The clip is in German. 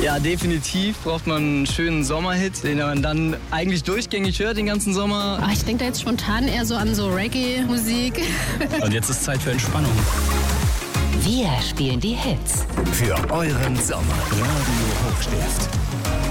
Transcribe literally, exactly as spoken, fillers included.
Ja, definitiv braucht man einen schönen Sommerhit, den man dann eigentlich durchgängig hört den ganzen Sommer. Ach, ich denke da jetzt spontan eher so an so Reggae-Musik. Und jetzt ist Zeit für Entspannung. Wir spielen die Hits. Für euren Sommer. Radio Hochstift.